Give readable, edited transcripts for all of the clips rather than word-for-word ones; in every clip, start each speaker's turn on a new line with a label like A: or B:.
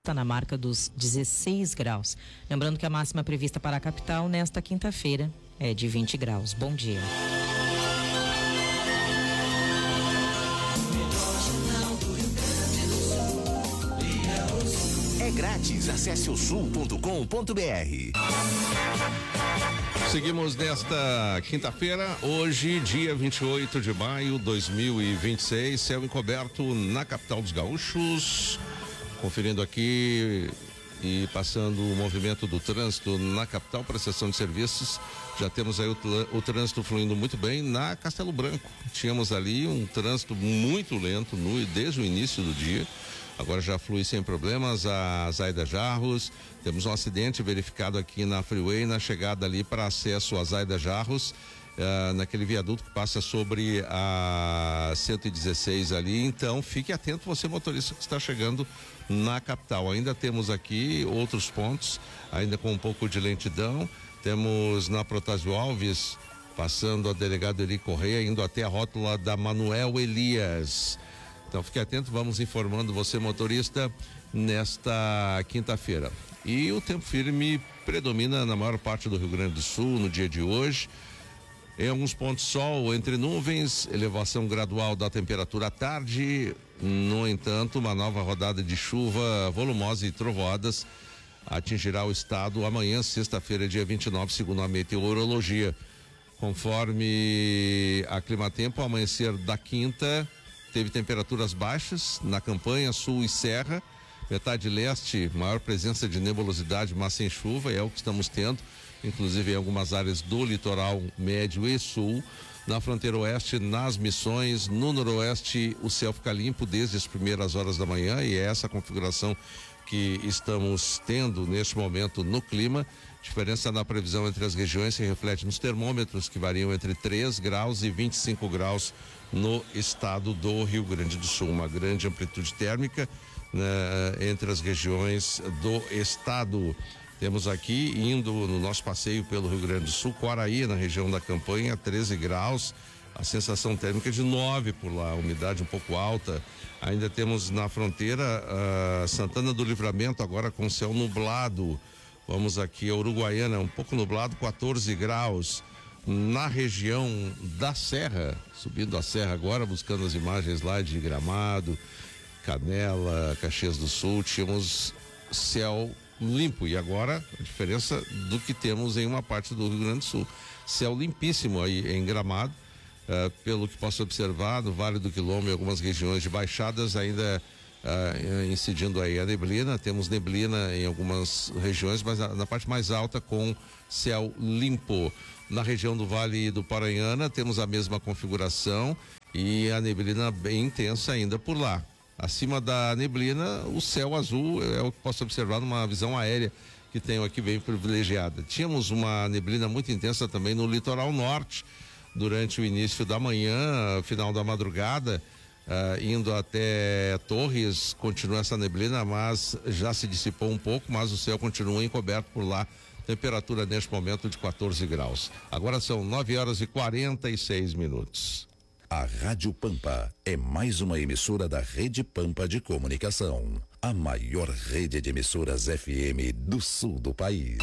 A: está na marca dos 16 graus. Lembrando que a máxima prevista para a capital nesta quinta-feira é de 20 graus. Bom dia.
B: É grátis, acesse o sul.com.br.
C: Seguimos nesta quinta-feira, hoje, dia 28 de maio de 2026, céu encoberto na capital dos gaúchos. Conferindo aqui e passando o movimento do trânsito na capital, prestação de serviços. Já temos aí o trânsito fluindo muito bem na Castelo Branco. Tínhamos ali um trânsito muito lento desde o início do dia. Agora já flui sem problemas a Zaida Jarros. Temos um acidente verificado aqui na Freeway, na chegada ali para acesso a Zaida Jarros, naquele viaduto que passa sobre a 116 ali. Então fique atento, você motorista que está chegando na capital. Ainda temos aqui outros pontos, ainda com um pouco de lentidão. Temos na Protásio Alves, passando a delegado Eri Correia, indo até a rótula da Manuel Elias. Então fique atento, vamos informando você, motorista, nesta quinta-feira. E o tempo firme predomina na maior parte do Rio Grande do Sul no dia de hoje. Em alguns pontos, sol entre nuvens, elevação gradual da temperatura à tarde. No entanto, uma nova rodada de chuva volumosa e trovoadas atingirá o estado amanhã, sexta-feira, dia 29, segundo a meteorologia. Conforme a Climatempo, ao amanhecer da quinta, teve temperaturas baixas na campanha sul e serra, metade leste, maior presença de nebulosidade, mas sem chuva, é o que estamos tendo, inclusive em algumas áreas do litoral médio e sul. Na fronteira oeste, nas Missões, no noroeste, o céu fica limpo desde as primeiras horas da manhã, e é essa configuração que estamos tendo neste momento no clima. Diferença na previsão entre as regiões se reflete nos termômetros, que variam entre 3 graus e 25 graus no estado do Rio Grande do Sul. Uma grande amplitude térmica, né, entre as regiões do estado. Temos aqui, indo no nosso passeio pelo Rio Grande do Sul, Quaraí, na região da campanha, 13 graus, a sensação térmica de 9 por lá, a umidade um pouco alta. Ainda temos na fronteira Santana do Livramento, agora com céu nublado. Vamos aqui a Uruguaiana, um pouco nublado, 14 graus. Na região da Serra, subindo a Serra agora, buscando as imagens lá de Gramado, Canela, Caxias do Sul, tínhamos céu limpo, e agora a diferença do que temos em uma parte do Rio Grande do Sul. Céu limpíssimo aí em Gramado, pelo que posso observar, no Vale do Quilombo e algumas regiões de baixadas ainda incidindo aí a neblina. Temos neblina em algumas regiões, mas na parte mais alta com céu limpo. Na região do Vale do Paranhana temos a mesma configuração e a neblina bem intensa ainda por lá. Acima da neblina, o céu azul é o que posso observar numa visão aérea que tenho aqui bem privilegiada. Tínhamos uma neblina muito intensa também no litoral norte durante o início da manhã, final da madrugada, indo até Torres. Continua essa neblina, mas já se dissipou um pouco, mas o céu continua encoberto por lá. Temperatura neste momento de 14 graus. Agora são 9 horas e 46 minutos.
B: A Rádio Pampa é mais uma emissora da Rede Pampa de Comunicação, a maior rede de emissoras FM do sul do país.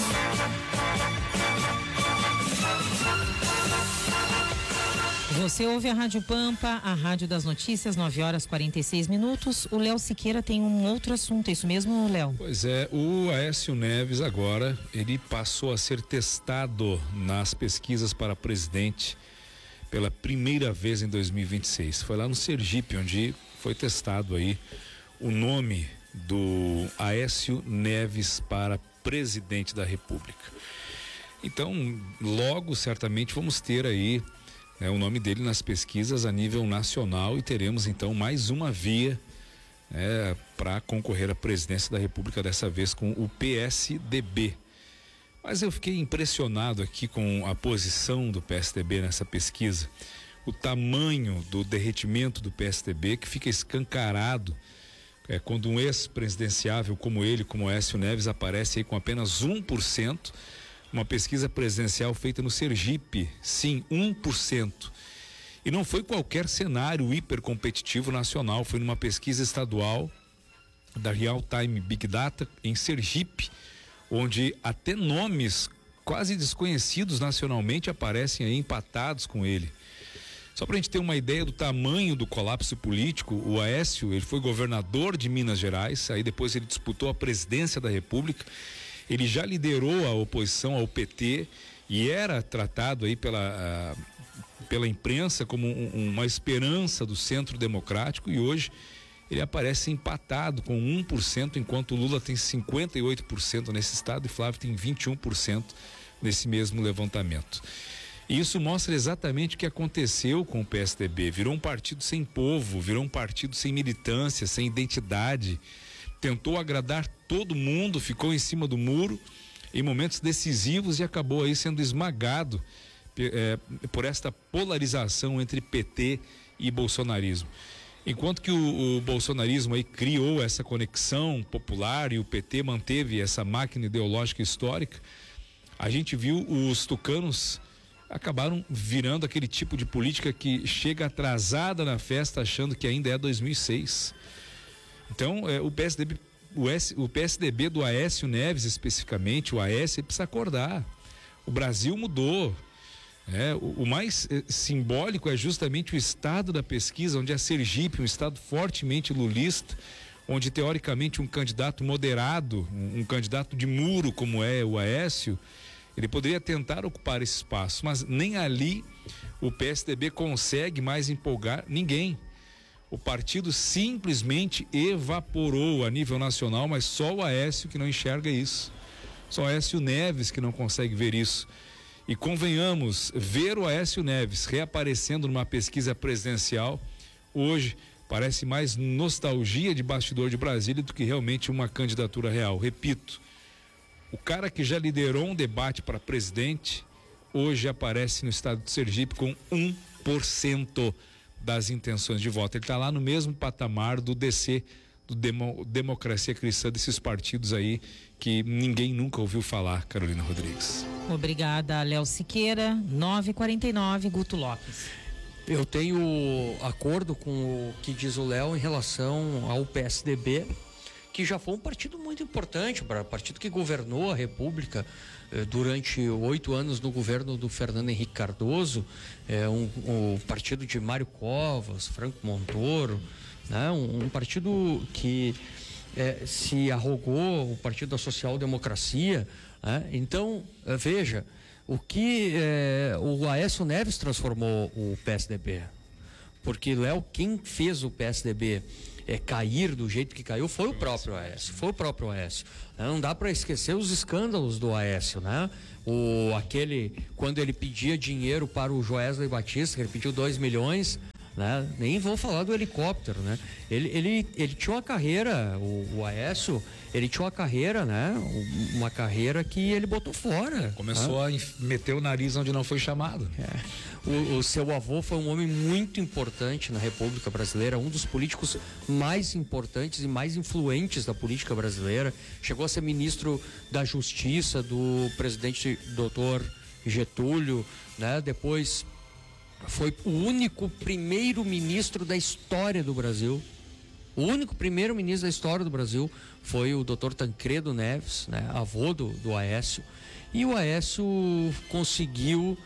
A: Você ouve a Rádio Pampa, a rádio das notícias, 9 horas e 46 minutos. O Léo Siqueira tem um outro assunto, é isso mesmo, Léo?
D: Pois é, o Aécio Neves agora, ele passou a ser testado nas pesquisas para presidente pela primeira vez em 2026. Foi lá no Sergipe, onde foi testado aí o nome do Aécio Neves para presidente da República. Então, logo, certamente, vamos ter aí o nome dele nas pesquisas a nível nacional, e teremos então mais uma via para concorrer à presidência da República, dessa vez com o PSDB. Mas eu fiquei impressionado aqui com a posição do PSDB nessa pesquisa, o tamanho do derretimento do PSDB, que fica escancarado quando um ex-presidenciável como ele, como Aécio Neves, aparece aí com apenas 1%. Uma pesquisa presidencial feita no Sergipe, sim, 1%. E não foi qualquer cenário hipercompetitivo nacional, foi numa pesquisa estadual da Real Time Big Data em Sergipe, onde até nomes quase desconhecidos nacionalmente aparecem aí empatados com ele. Só para a gente ter uma ideia do tamanho do colapso político, o Aécio, ele foi governador de Minas Gerais, aí depois ele disputou a presidência da República, ele já liderou a oposição ao PT e era tratado aí pela imprensa como uma esperança do centro democrático, e hoje ele aparece empatado com 1%, enquanto o Lula tem 58% nesse estado e Flávio tem 21% nesse mesmo levantamento. E isso mostra exatamente o que aconteceu com o PSDB. Virou um partido sem povo, virou um partido sem militância, sem identidade. Tentou agradar todo mundo, ficou em cima do muro em momentos decisivos e acabou aí sendo esmagado por esta polarização entre PT e bolsonarismo. Enquanto que o bolsonarismo aí criou essa conexão popular e o PT manteve essa máquina ideológica histórica, a gente viu os tucanos acabaram virando aquele tipo de política que chega atrasada na festa achando que ainda é 2006. Então, o PSDB do Aécio Neves especificamente, o Aécio, precisa acordar. O Brasil mudou. O mais simbólico é justamente o estado da pesquisa, onde é Sergipe, um estado fortemente lulista, onde teoricamente um candidato moderado, um candidato de muro como é o Aécio, ele poderia tentar ocupar esse espaço, mas nem ali o PSDB consegue mais empolgar ninguém. O partido simplesmente evaporou a nível nacional, mas só o Aécio que não enxerga isso. Só o Aécio Neves que não consegue ver isso. E convenhamos, ver o Aécio Neves reaparecendo numa pesquisa presidencial, hoje parece mais nostalgia de bastidor de Brasília do que realmente uma candidatura real. Repito, o cara que já liderou um debate para presidente, hoje aparece no estado de Sergipe com 1% das intenções de voto. Ele está lá no mesmo patamar do DC, do Democracia Cristã, desses partidos aí que ninguém nunca ouviu falar, Carolina Rodrigues.
A: Obrigada, Léo Siqueira. 9h49, Guto Lopes.
E: Eu tenho acordo com o que diz o Léo em relação ao PSDB, que já foi um partido muito importante, um partido que governou a República durante 8 anos no governo do Fernando Henrique Cardoso, um partido de Mário Covas, Franco Montoro, né? Um partido que se arrogou o partido da social-democracia, né? Então, veja, o que o Aécio Neves transformou o PSDB, porque, Léo, quem fez o PSDB cair do jeito que caiu foi o próprio Aécio. Não dá para esquecer os escândalos do Aécio, né? Quando ele pedia dinheiro para o Joesley Batista, ele pediu 2 milhões, né? Nem vou falar do helicóptero, né? Ele tinha uma carreira, o Aécio, ele tinha uma carreira, né? Uma carreira que ele botou fora.
D: Começou a meter o nariz onde não foi chamado.
E: O seu avô foi um homem muito importante na República Brasileira, um dos políticos mais importantes e mais influentes da política brasileira. Chegou a ser ministro da Justiça do presidente Dr. Getúlio, né? Depois foi o único primeiro-ministro da história do Brasil. O único primeiro-ministro da história do Brasil foi o Dr. Tancredo Neves, né? Avô do Aécio. E o Aécio conseguiu...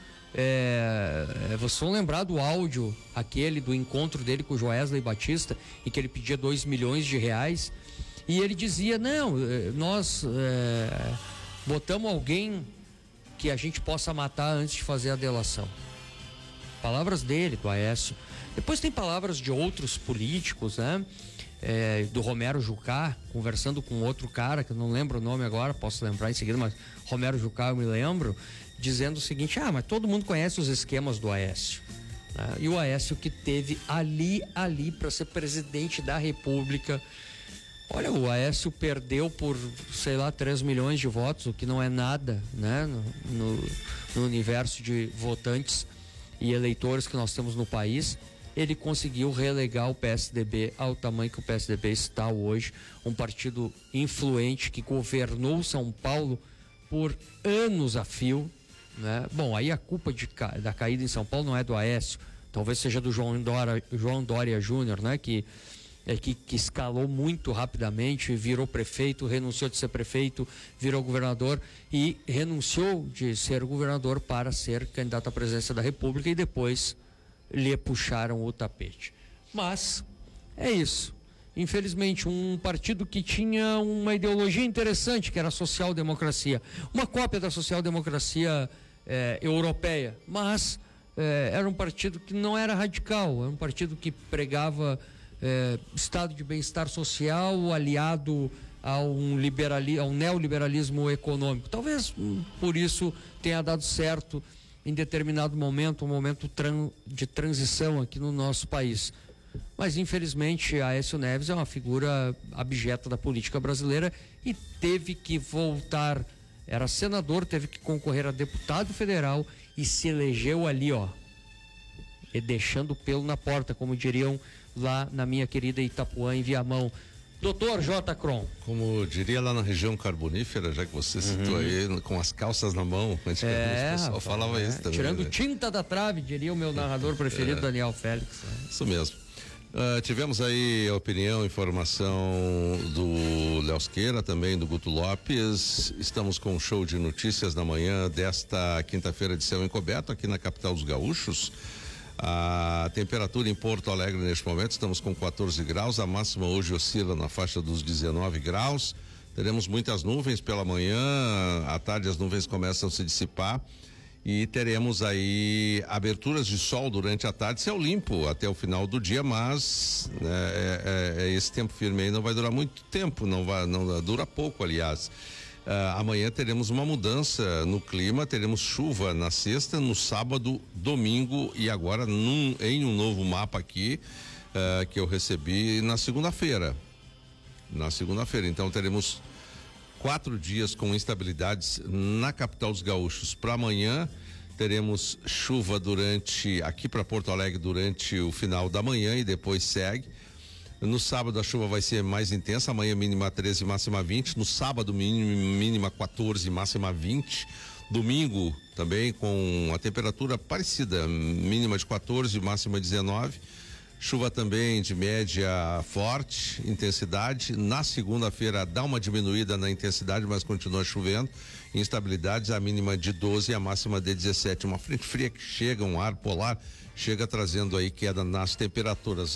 E: vocês vão lembrar do áudio aquele do encontro dele com o Joesley Batista, em que ele pedia 2 milhões de reais e ele dizia, não, nós botamos alguém que a gente possa matar antes de fazer a delação. Palavras dele, do Aécio. Depois tem palavras de outros políticos, né? Do Romero Jucá, conversando com outro cara, que eu não lembro o nome agora, posso lembrar em seguida, mas Romero Jucá eu me lembro, dizendo o seguinte, mas todo mundo conhece os esquemas do Aécio, né? E o Aécio que teve ali para ser presidente da República. Olha, o Aécio perdeu por, 3 milhões de votos, o que não é nada, né? No universo de votantes e eleitores que nós temos no país. Ele conseguiu relegar o PSDB ao tamanho que o PSDB está hoje, um partido influente que governou São Paulo por anos a fio, né? Bom, aí a culpa da caída em São Paulo não é do Aécio, talvez seja do João Dória Júnior, né? Que que escalou muito rapidamente, virou prefeito, renunciou de ser prefeito, virou governador e renunciou de ser governador para ser candidato à presidência da República e depois lhe puxaram o tapete. Mas é isso. Infelizmente, um partido que tinha uma ideologia interessante, que era a social-democracia, uma cópia da social-democracia europeia, mas era um partido que não era radical, era um partido que pregava estado de bem-estar social aliado ao neoliberalismo econômico. Talvez por isso tenha dado certo em determinado momento, um momento de transição aqui no nosso país. Mas, infelizmente, Aécio Neves é uma figura abjeta da política brasileira e teve que voltar, era senador, teve que concorrer a deputado federal e se elegeu ali, e deixando o pelo na porta, como diriam lá na minha querida Itapuã, em Viamão. Doutor J. Kron.
C: Como diria lá na região carbonífera, já que você citou aí, com as calças na mão, antigamente o pessoal falava isso também.
E: Tirando tinta da trave, diria o meu narrador preferido, Daniel Félix.
C: Isso mesmo. Tivemos aí a opinião, informação do Léo Osqueira, também do Guto Lopes. Estamos com um show de notícias na manhã desta quinta-feira de céu encoberto aqui na capital dos gaúchos. A temperatura em Porto Alegre neste momento, estamos com 14 graus, a máxima hoje oscila na faixa dos 19 graus. Teremos muitas nuvens pela manhã, à tarde as nuvens começam a se dissipar. E teremos aí aberturas de sol durante a tarde, céu limpo até o final do dia, mas esse tempo firme aí não vai durar muito tempo, não dura pouco, aliás. Amanhã teremos uma mudança no clima, teremos chuva na sexta, no sábado, domingo e agora em um novo mapa aqui que eu recebi na segunda-feira. Então teremos 4 dias com instabilidades na capital dos gaúchos. Para amanhã teremos chuva aqui para Porto Alegre durante o final da manhã e depois segue. No sábado a chuva vai ser mais intensa, amanhã mínima 13, máxima 20. No sábado mínima 14, máxima 20. Domingo também com a temperatura parecida, mínima de 14, máxima 19. Chuva também de média forte intensidade. Na segunda-feira dá uma diminuída na intensidade, mas continua chovendo. Instabilidades, a mínima de 12 e a máxima de 17. Uma frente fria que chega, um ar polar, chega trazendo aí queda nas temperaturas.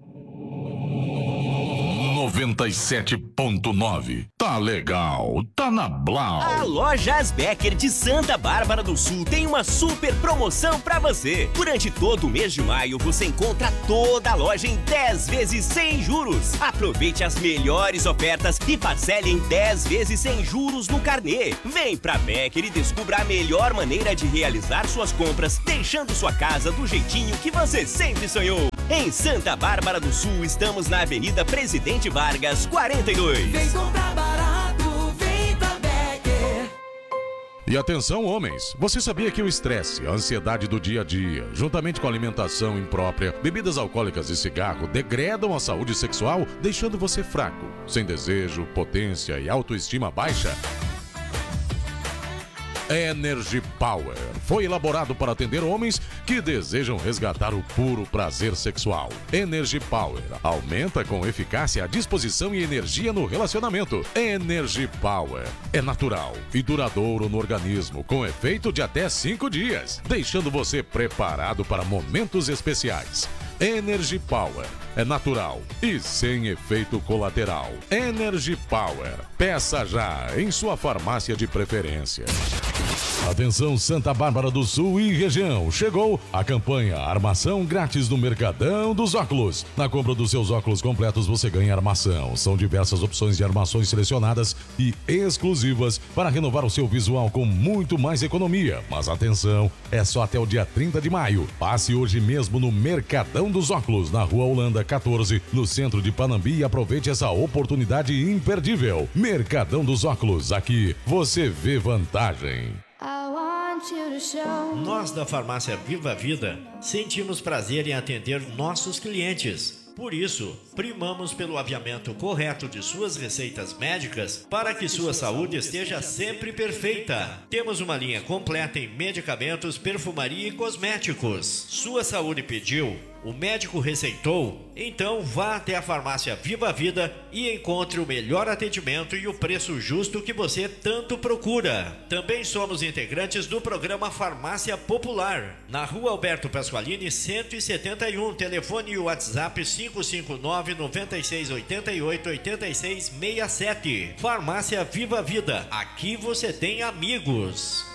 F: 97.9. Tá legal, tá na Blau.
G: A Lojas Becker de Santa Bárbara do Sul tem uma super promoção pra você. Durante todo o mês de maio você encontra toda a loja em 10 vezes sem juros. Aproveite as melhores ofertas e parcele em 10 vezes sem juros no carnê. Vem pra Becker e descubra a melhor maneira de realizar suas compras, deixando sua casa do jeitinho que você sempre sonhou. Em Santa Bárbara do Sul, estamos na Avenida Presidente Vargas, 42.
H: Vem comprar barato, vem pra Becker.
F: E atenção, homens, você sabia que o estresse, a ansiedade do dia a dia, juntamente com a alimentação imprópria, bebidas alcoólicas e cigarro, degradam a saúde sexual, deixando você fraco, sem desejo, potência e autoestima baixa? Energy Power foi elaborado para atender homens que desejam resgatar o puro prazer sexual. Energy Power aumenta com eficácia a disposição e energia no relacionamento. Energy Power é natural e duradouro no organismo, com efeito de até 5 dias, deixando você preparado para momentos especiais. Energy Power é natural e sem efeito colateral. Energy Power. Peça já em sua farmácia de preferência. Atenção Santa Bárbara do Sul e região, chegou a campanha Armação Grátis no Mercadão dos Óculos. Na compra dos seus óculos completos você ganha armação. São diversas opções de armações selecionadas e exclusivas para renovar o seu visual com muito mais economia. Mas atenção, é só até o dia 30 de maio. Passe hoje mesmo no Mercadão dos Óculos, na Rua Holanda 14, no centro de Panambi, e aproveite essa oportunidade imperdível. Mercadão dos Óculos, aqui você vê vantagem.
I: Nós da Farmácia Viva Vida sentimos prazer em atender nossos clientes. Por isso, primamos pelo aviamento correto de suas receitas médicas para que sua saúde esteja sempre perfeita. Temos uma linha completa em medicamentos, perfumaria e cosméticos. Sua saúde pediu, O médico receitou? Então vá até a farmácia Viva Vida e encontre o melhor atendimento e o preço justo que você tanto procura. Também somos integrantes do programa Farmácia Popular, na Rua Alberto Pasqualini 171, telefone e WhatsApp 559-9688-8667. Farmácia Viva Vida, aqui você tem amigos.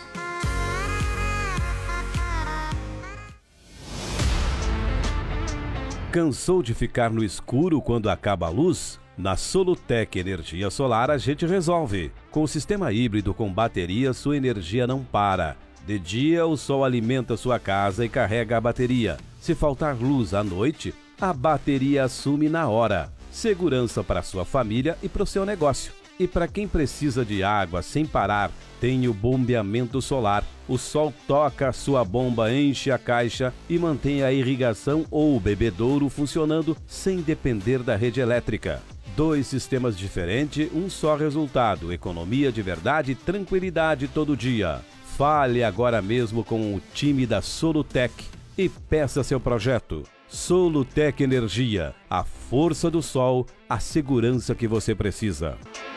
J: Cansou de ficar no escuro quando acaba a luz? Na Solutec Energia Solar a gente resolve. Com o sistema híbrido com bateria, sua energia não para. De dia, o sol alimenta sua casa e carrega a bateria. Se faltar luz à noite, a bateria assume na hora. Segurança para sua família e para o seu negócio. E para quem precisa de água sem parar, tem o bombeamento solar. O sol toca a sua bomba, enche a caixa e mantém a irrigação ou o bebedouro funcionando sem depender da rede elétrica. 2 sistemas diferentes, um só resultado, economia de verdade e tranquilidade todo dia. Fale agora mesmo com o time da Solutec e peça seu projeto. Solutec Energia, a força do sol, a segurança que você precisa.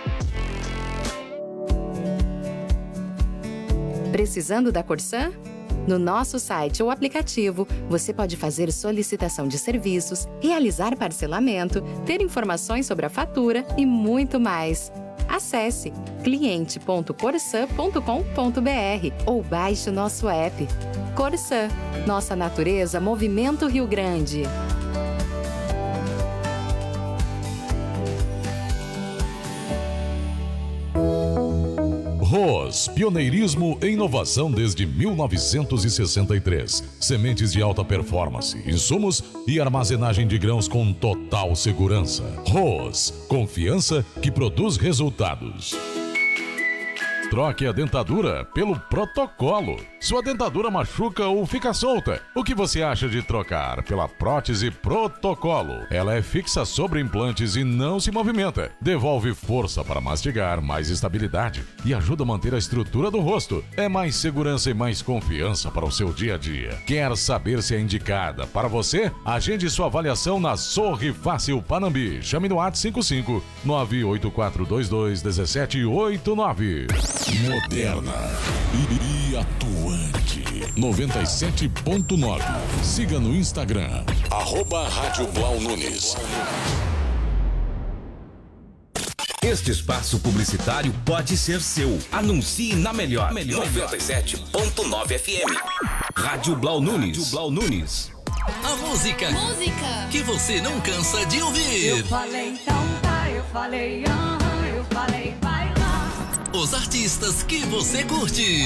K: Precisando da Corsã? No nosso site ou aplicativo, você pode fazer solicitação de serviços, realizar parcelamento, ter informações sobre a fatura e muito mais. Acesse cliente.corsã.com.br ou baixe o nosso app. Corsã, nossa natureza, Movimento Rio Grande.
F: ROS, pioneirismo e inovação desde 1963. Sementes de alta performance, insumos e armazenagem de grãos com total segurança. ROS, confiança que produz resultados. Troque a dentadura pelo Protocolo. Sua dentadura machuca ou fica solta. O que você acha de trocar pela prótese Protocolo? Ela é fixa sobre implantes e não se movimenta. Devolve força para mastigar, mais estabilidade e ajuda a manter a estrutura do rosto. É mais segurança e mais confiança para o seu dia a dia. Quer saber se é indicada para você? Agende sua avaliação na Sorri Fácil Panambi. Chame no WhatsApp 55 984221789.
L: Moderna e atuante. 97.9. Siga no Instagram, @Rádio Blau Nunes.
M: Este espaço publicitário pode ser seu. Anuncie na melhor. 97.9 FM. Rádio Blau Nunes.
N: A música que você não cansa de ouvir.
H: Eu falei então tá, eu falei eu falei vai lá.
N: Os artistas que você curte.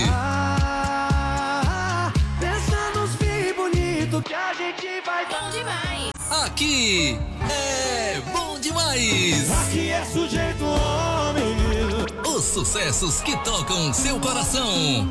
H: Pensa nos filhos bonitos que a gente vai dar. Bom demais.
N: Aqui é bom demais.
H: Aqui é sujeito homem.
N: Os sucessos que tocam seu coração.